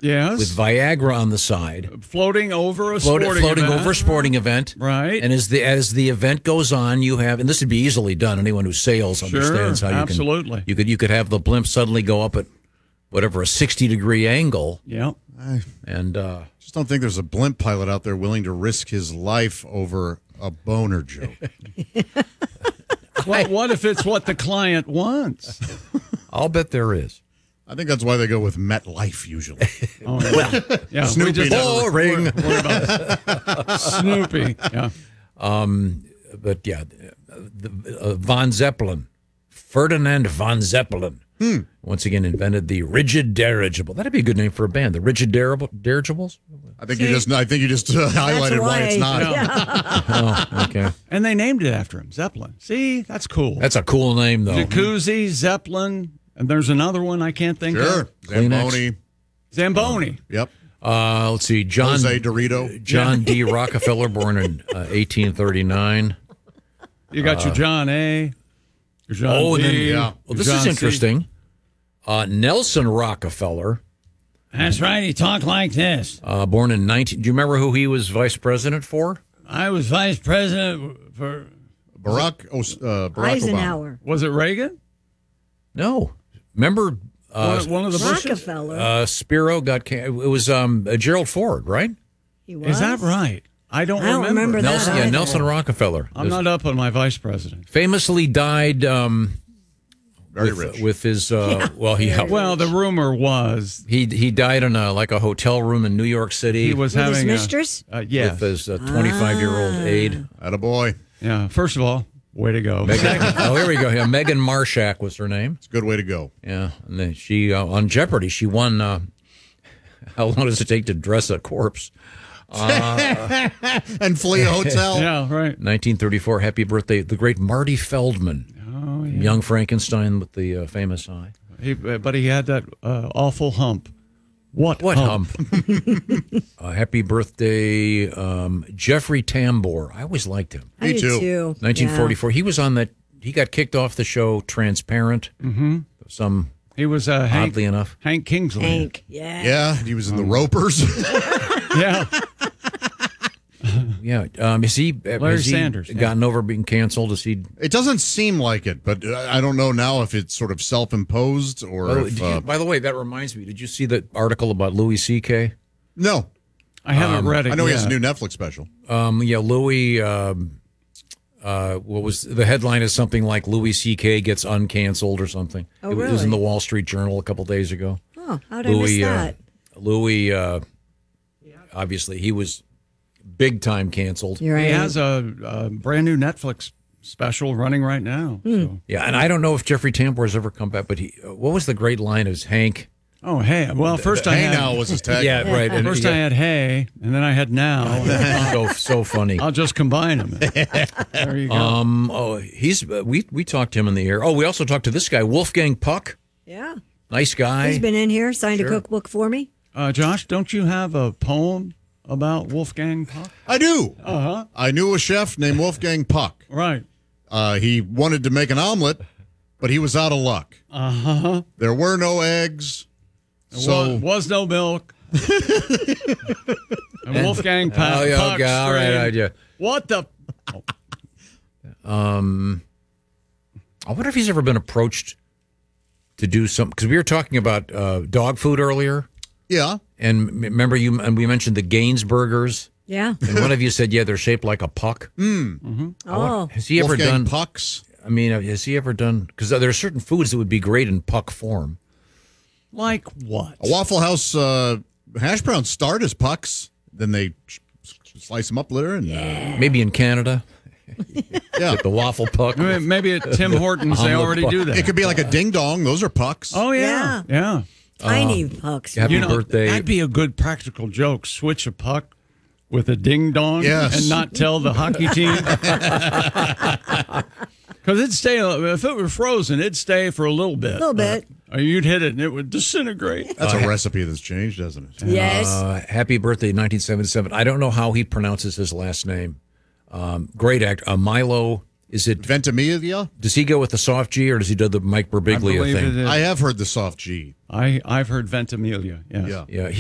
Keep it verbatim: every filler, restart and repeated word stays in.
Yes. with Viagra on the side. Floating over a Float, sporting floating event. over a sporting event. Right. And as the as the event goes on, you have, and this would be easily done. Anyone who sails Sure, understands how you absolutely. can. You could you could have the blimp suddenly go up at whatever a sixty degree angle. Yep. I And uh, just don't think there's a blimp pilot out there willing to risk his life over a boner joke. What, what if it's what the client wants? I'll bet there is. I think that's why they go with MetLife usually. Oh, yeah. Well, yeah, Snoopy we just never- Boring. Worry, worry about Snoopy. Yeah. Um, but yeah, the, uh, von Zeppelin, Ferdinand von Zeppelin, Hmm. once again invented the rigid dirigible. That'd be a good name for a band. The rigid Dirigible, dirigibles. I think you just I think you just uh, highlighted why it's not. Oh, okay. And they named it after him, Zeppelin. See, that's cool. That's a cool name, though. Jacuzzi, Zeppelin, and there's another one I can't think Sure. of. Zamboni. Zamboni. Yep. Uh, let's see, John Jose Dorito. John D. Rockefeller, born in uh, eighteen thirty-nine. You got your Uh, John A. Your John Oh, and then, B. yeah. your Well, this John is C. interesting. Uh, Nelson Rockefeller, That's right. He talked like this. uh, born in nineteen. Do you remember who he was vice president for? I was vice president for. Barack, oh, uh, Barack Obama. Eisenhower. Was it Reagan? No. Remember uh, one, one of the Bushes? Rockefeller. uh, Spiro got ca- it was um, uh, Gerald Ford, right? he was. Is that right? I don't I don't remember. remember that. Nelson, yeah, either. Nelson Rockefeller. I'm not up on my vice president. Famously died um, Very with, rich. with his uh, well, he Well, the rumor was he he died in a like a hotel room in New York City. he was With his having a- mistress? Uh, yes. with his uh, twenty-five year old aide. Attaboy. Yeah. First of all, way to go. Megan, oh, here we go. Yeah, Megan Marshak was her name. It's a good way to go. Yeah, and then she uh, on Jeopardy. She won. Uh, how long does it take to dress a corpse? And flee a hotel. Yeah. Right. nineteen thirty-four. Happy birthday, the great Marty Feldman. Oh, yeah. Young Frankenstein with the uh, famous eye. He, but he had that uh, awful hump. What? What hump? hump? uh, happy birthday, um, Jeffrey Tambor. I always liked him. I Me do too. too. nineteen forty-four. He was on that. He got kicked off the show Transparent. Mm-hmm. Some He was uh, Hank, oddly enough. Hank Kingsley. Yeah. Hank. Yeah. Yeah, he was in the Ropers. Yeah. Yeah. Um, is he? Larry has he Sanders, yeah. gotten over being canceled? Is he? It doesn't seem like it, but uh, I don't know now if it's sort of self-imposed or Oh, if. did you- Uh, by the way, that reminds me. Did you see the article about Louis C K? no, I haven't read it I know he has a yet. new Netflix special. Um, yeah, Louis. Um, uh, what was the headline? Is something like Louis C K gets uncanceled or something? Oh, it, was- it was in the really? Wall Street Journal a couple days ago. Oh, how did I miss Louis. Uh, that? Louis. Uh, obviously, he was big time canceled. You're right. He has a, a brand new Netflix special running right now. So. Yeah, and I don't know if Jeffrey Tambor has ever come back, but he. Uh, what was the great line? Is Hank? Oh, hey. Well, first I Hey had now was his tag. Yeah, right. And, first I yeah, had hey, and then I had now. so so funny. I'll just combine them. There you go. Um. Oh, he's. Uh, we we talked to him in the air. Oh, we also talked to this guy, Wolfgang Puck. Yeah. Nice guy. He's been in here, signed Sure. a cookbook for me. Uh, Josh, don't you have a poem about Wolfgang Puck? I do. Uh huh. I knew a chef named Wolfgang Puck. Right. Uh, he wanted to make an omelet, but he was out of luck. Uh huh. There were no eggs. So was, was no milk. and Wolfgang Puck. Oh, yeah, Puck okay, all right, screamed, yeah. What the? Um, I wonder if he's ever been approached to do something, because we were talking about uh, dog food earlier, Yeah. and m- remember you and we mentioned the Gaines burgers, Yeah. and one of you said, yeah, they're shaped like a puck. Oh. Has he ever Wolfgang done? Pucks. I mean, has he ever done? Because there are certain foods that would be great in puck form. Like what? A Waffle House uh, hash browns start as pucks. Then they sh- slice them up later. And, uh, Maybe in Canada, yeah. the waffle puck. I mean, maybe at Tim Hortons they Omelet already Puck. do that. It could be like a ding dong. Those are pucks. Oh yeah, yeah. Tiny pucks. Happy You know, birthday. that'd be a good practical joke. Switch a puck with a ding dong, Yes. and not tell the hockey team. Because it'd stay. If it were frozen, it'd stay for a little bit. A little bit. Or you'd hit it and it would disintegrate. That's a recipe that's changed, hasn't it? Yes. Uh, happy birthday, nineteen seventy-seven. I don't know how he pronounces his last name. Um, great actor. Uh, Milo, is it, Ventimiglia? does he go with the soft G or does he do the Mike I Birbiglia believe thing? it is. I have heard the soft G. I I've heard Ventimiglia. Yes. Yeah. Yeah,